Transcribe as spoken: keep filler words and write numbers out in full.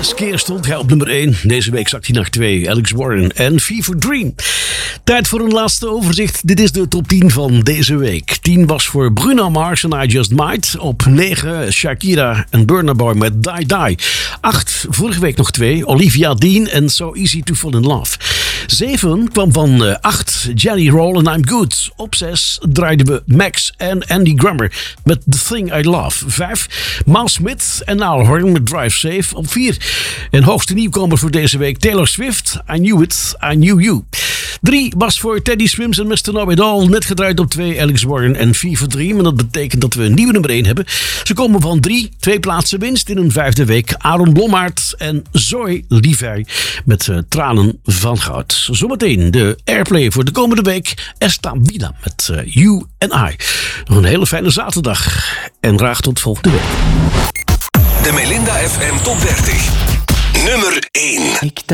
keer stond hij op nummer één. Deze week zakt hij naar twee. Alex Warren en Fever Dream. Tijd voor een laatste overzicht. Dit is de top tien van deze week. tien was voor Bruno Mars en I Just Might. Op negen Shakira en Burna Boy met Die Die. acht, vorige week nog twee. Olivia Dean en So Easy to Fall in Love. zeven kwam van acht. Jelly Roll and I'm Good. Op zes draaiden we Max en Andy Grammer met The Thing I Love. vijf. Miles Smith en Niall Horan met Drive Safe. Op vier. En hoogste nieuwkomer voor deze week Taylor Swift. I Knew It, I Knew You. drie was voor Teddy Swims en mister Know It All. Net gedraaid op twee. Alex Warren en Fever Dream. En dat betekent dat we een nieuwe nummer één hebben. Ze komen van drie. Twee plaatsen winst in een vijfde week. Aaron Blommaert en Zoe Levi met uh, Tranen van Goud. Zometeen de airplay voor de komende week. Esta Vida met uh, You and I. Nog een hele fijne zaterdag. En graag tot volgende week. De Melinda F M Top dertig. Nummer één. Ik